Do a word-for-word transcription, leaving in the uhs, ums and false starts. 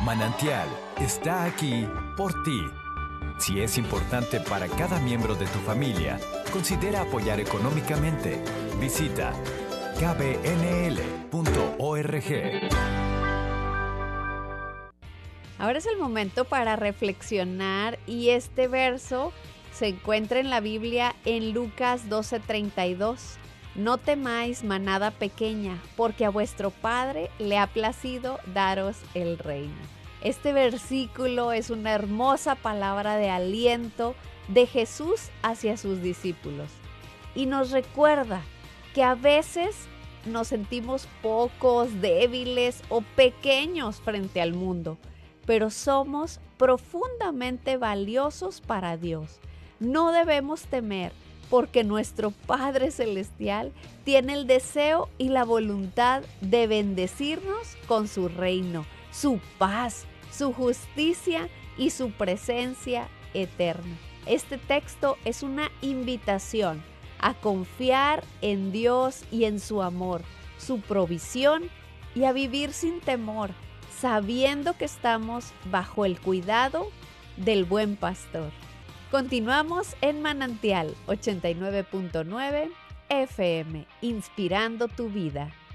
Manantial está aquí por ti. Si es importante para cada miembro de tu familia, considera apoyar económicamente. Visita k b n l punto org. Ahora es el momento para reflexionar y este verso se encuentra en la Biblia en Lucas doce treinta y dos. No temáis, manada pequeña, porque a vuestro Padre le ha placido daros el reino. Este versículo es una hermosa palabra de aliento de Jesús hacia sus discípulos y nos recuerda que a veces nos sentimos pocos, débiles o pequeños frente al mundo, pero somos profundamente valiosos para Dios. No debemos temer, porque nuestro Padre Celestial tiene el deseo y la voluntad de bendecirnos con su reino, su paz, su justicia y su presencia eterna. Este texto es una invitación a confiar en Dios y en su amor, su provisión y a vivir sin temor, sabiendo que estamos bajo el cuidado del buen pastor. Continuamos en Manantial ochenta y nueve punto nueve F M, inspirando tu vida.